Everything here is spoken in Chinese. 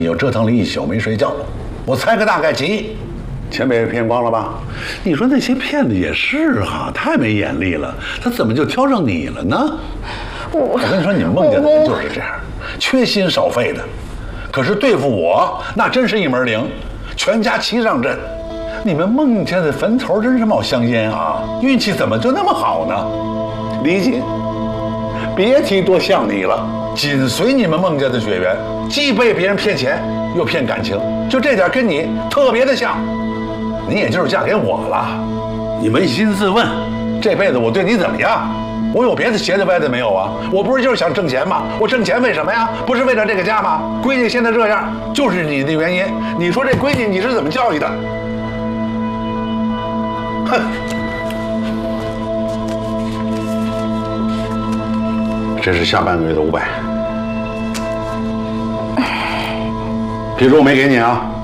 又折腾了一宿没睡觉，我猜个大概几亿，钱被骗光了吧？你说那些骗子也是哈，太没眼力了，他怎么就挑上你了呢？我跟你说，你们孟家的人就是这样，缺心少肺的。可是对付我，那真是一门灵，全家齐上阵。你们孟家的坟头真是冒香烟啊！运气怎么就那么好呢？李锦，别提多像你了，紧随你们孟家的血缘，既被别人骗钱，又骗感情，就这点跟你特别的像。你也就是嫁给我了，你扪心自问，这辈子我对你怎么样？我有别的邪的歪的没有啊？我不是就是想挣钱吗？我挣钱为什么呀？不是为了这个家吗？闺女现在这样，就是你的原因。你说这闺女你是怎么教育的？哼！这是下半个月的500，别说我没给你啊。